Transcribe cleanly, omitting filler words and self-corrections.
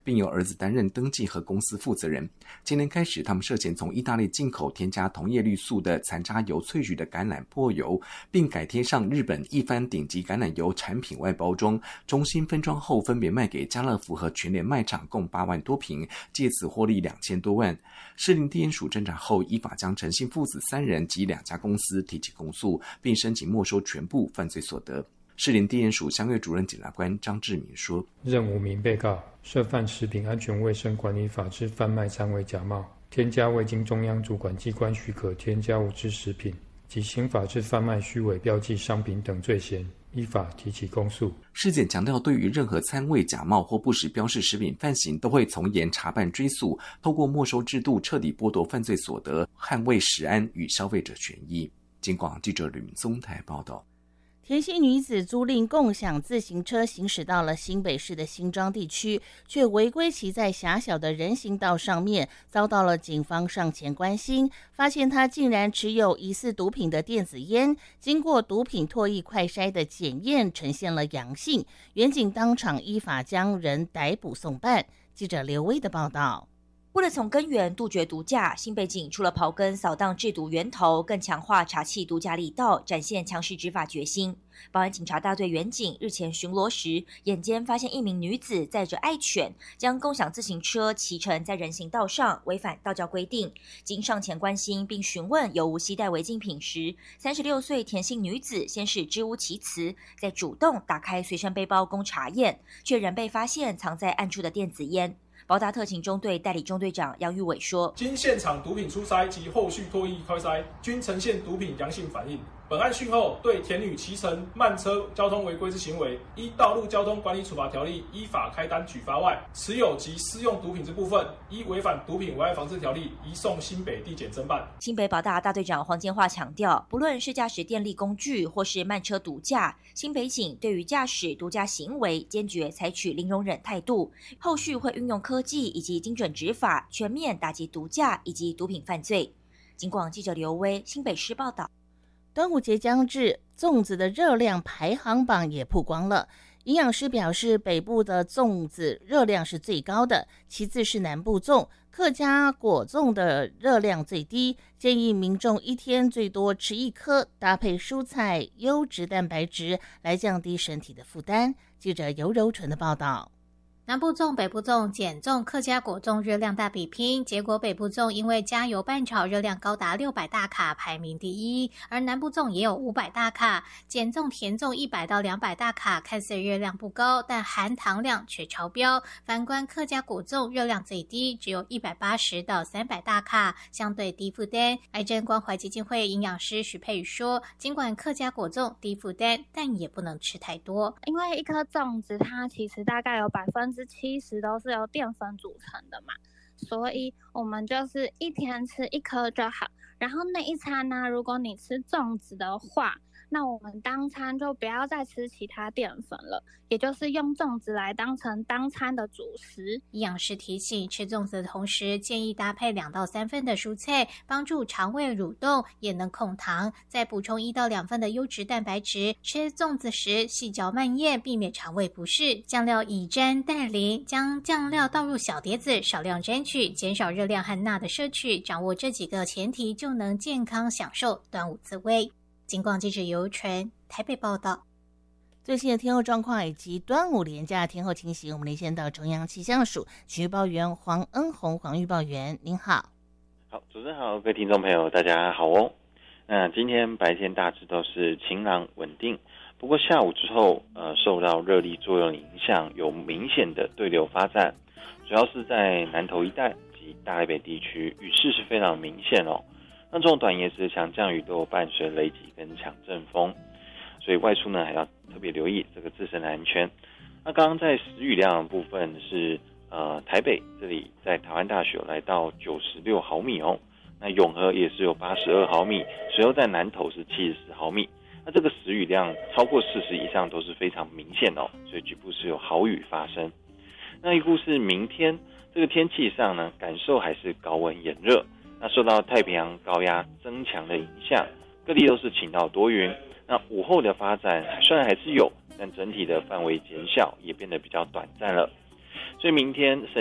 并由儿子担任登记和公司负责人。今年开始，他们涉嫌从意大利进口添加同叶绿素的残渣油萃取的橄榄粕油，并改贴上日本一番顶级橄榄油产品外包装，中心分装后分别卖给家乐福和全联卖场共8万多瓶，借此获利2000多万。士林地检署侦查后，依法将陈姓父子3人及2家公司提起公诉，并申请没收全部犯罪所得。士林地检署相越主任检察官张志明说： 任5名被告涉犯食品安全卫生管理法之贩卖掺伪假冒、添加未经中央主管机关许可添加物质食品及刑法之贩卖虚伪标记商品等罪嫌，依法提起公诉。 事检强调，对于任何掺伪假冒或不实标示食品犯行，都会从严查办追诉，透过没收制度彻底剥夺犯罪所得，捍卫食安与消费者权益。警广记者吕明宗台报道。 田姓女子租赁共享自行车行驶到了新北市的新庄地区，却违规骑在狭小的人行道上面，遭到了警方上前关心，发现她竟然持有疑似毒品的电子烟，经过毒品唾液快筛的检验呈现了阳性，原警当场依法将人逮捕送办。记者刘威的报道。 为了从根源杜绝毒驾，新北警除了刨根扫荡制毒源头，更强化查缉毒驾力道，展现强势执法决心。保安警察大队员警日前巡逻时，眼尖发现一名女子载着爱犬，将共享自行车骑乘在人行道上，违反道教规定。经上前关心并询问有无携带违禁品时，36岁田姓女子先是支吾其词，再主动打开随身背包供查验，却仍被发现藏在暗处的电子烟。保达特勤中队代理中队长杨玉伟说： 经现场毒品初筛及后续唾液快筛均呈现毒品阳性反应。本案讯后，对田女骑乘慢车交通违规之行为，依道路交通管理处罚条例依法开单举发外，持有及施用毒品之部分，依违反毒品危害防治条例移送新北地检侦办。 新北保大大队长黄建化强调，不论是驾驶电力工具或是慢车毒驾，新北警对于驾驶毒驾行为坚决采取零容忍态度，后续会运用科技以及精准执法，全面打击毒驾以及毒品犯罪。警广记者刘威新北市报道。 端午节将至，粽子的热量排行榜也曝光了。营养师表示，北部的粽子热量是最高的，其次是南部粽，客家果粽的热量最低，建议民众一天最多吃1颗，搭配蔬菜、优质蛋白质来降低身体的负担。记者尤柔纯的报道。 南部粽、北部粽、碱粽、客家果粽热量大比拼，结果北部粽因为加油拌炒热量高达600大卡，排名第一，而南部粽也有500大卡，碱粽、甜粽100到200大卡，看似热量不高，但含糖量却超标。反观客家果粽热量最低，只有180到300大卡，相对低负担。癌症关怀基金会营养师许佩宇说，尽管客家果粽低负担，但也不能吃太多， 因为一颗粽子它其实大概有70%都是由淀粉组成的嘛，所以我们就是一天吃1颗就好。然后那一餐呢，如果你吃粽子的话，那我们当餐就不要再吃其他淀粉了，也就是用粽子来当成当餐的主食。 营养师提醒，吃粽子的同时建议搭配2到3份的蔬菜，帮助肠胃蠕动，也能控糖，再补充1到2份的优质蛋白质。吃粽子时细嚼慢咽，避免肠胃不适。酱料以沾带淋，将酱料倒入小碟子，少量沾取，减少热量和钠的摄取。掌握这几个前提，就能健康享受端午滋味。警广记者尤纯台北报道。 最新的天候状况以及端午连假天候情形，我们连线到中央气象署预报员黄恩宏黄预报员，您好。 好，主持人好，各位听众朋友大家好哦。那今天白天大致都是晴朗稳定，不过下午之后受到热力作用影响，有明显的对流发展，主要是在南投一带及大台北地区，雨势是非常明显哦。那这种短延时的强降雨都有伴随雷击跟强阵风，所以外出呢还要特别留意这个自身的安全。那刚刚在时雨量的部分是台北这里在台湾大学有来到96毫米哦，那永和也是有82毫米，随后在南投是70毫米。那这个时雨量超过40以上都是非常明显哦，所以局部是有豪雨发生。那预估是明天这个天气上呢，感受还是高温炎热。那受到太平洋高压增强的影响，各地都是晴到多云。那午后的发展虽然还是有，但整体的范围减小，也变得比较短暂了。 所以明天